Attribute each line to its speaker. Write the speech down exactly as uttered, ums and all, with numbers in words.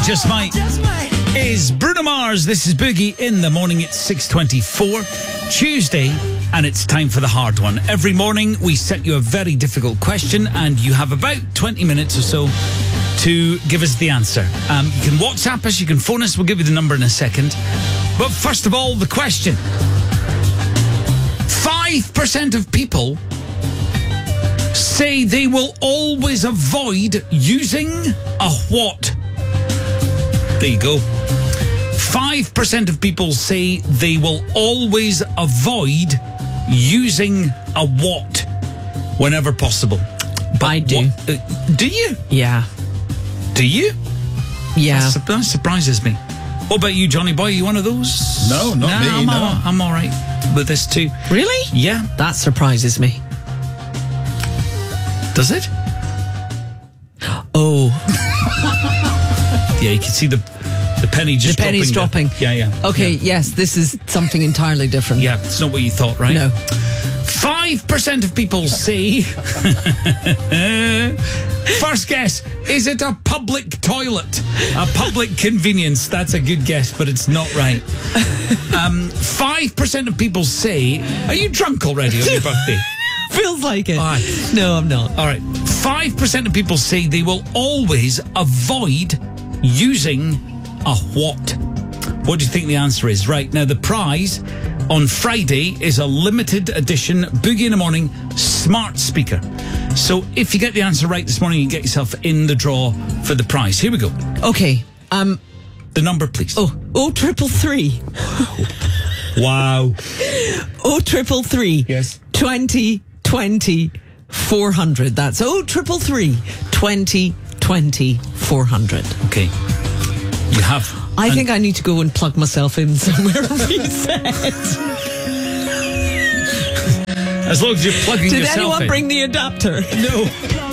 Speaker 1: Just Might is Bruno Mars. This is Boogie in the morning. It's six twenty-four, Tuesday, and it's time for the hard one. Every morning we set you a very difficult question, and you have about twenty minutes or so to give us the answer. Um, you can WhatsApp us, you can phone us. We'll give you the number in a second. But first of all, the question. five percent of people say they will always avoid using a what? There you go. five percent of people say they will always avoid using a what whenever possible. But
Speaker 2: I do.
Speaker 1: What, uh, do you?
Speaker 2: Yeah.
Speaker 1: Do you?
Speaker 2: Yeah.
Speaker 1: That, that surprises me. What about you, Johnny Boy? Are you one of those?
Speaker 3: No, not
Speaker 1: nah,
Speaker 3: me,
Speaker 1: I'm
Speaker 3: no.
Speaker 1: All, I'm all right with this too.
Speaker 2: Really?
Speaker 1: Yeah.
Speaker 2: That surprises me.
Speaker 1: Does it?
Speaker 2: Oh.
Speaker 1: Yeah, you can see the the penny just
Speaker 2: The penny's
Speaker 1: dropping.
Speaker 2: dropping.
Speaker 1: there. Yeah, yeah.
Speaker 2: Okay,
Speaker 1: Yeah.
Speaker 2: yes, this is something entirely different.
Speaker 1: Yeah, it's not what you thought, right?
Speaker 2: No.
Speaker 1: Five percent of people say. First guess: is it a public toilet? A public convenience? That's a good guess, but it's not right. Um, Five percent of people say. Are you drunk already on your birthday?
Speaker 2: Feels like it.
Speaker 1: Aye.
Speaker 2: No, I'm not.
Speaker 1: All right. Five percent of people say they will always avoid using a what? What do you think the answer is? Right, now the prize on Friday is a limited edition Boogie in the Morning smart speaker. So if you get the answer right this morning, you get yourself in the draw for the prize. Here we go.
Speaker 2: Okay. Um.
Speaker 1: The number, please.
Speaker 2: Oh, oh, triple three.
Speaker 1: Wow.
Speaker 2: Oh, triple three.
Speaker 1: Yes.
Speaker 2: Twenty twenty four hundred. That's oh, triple three. Twenty twenty four hundred.
Speaker 1: Okay. You have.
Speaker 2: I
Speaker 1: an-
Speaker 2: think I need to go and plug myself in somewhere reset.
Speaker 1: As long as you're plugging
Speaker 2: Did
Speaker 1: yourself
Speaker 2: anyone
Speaker 1: in.
Speaker 2: bring the adapter?
Speaker 1: No.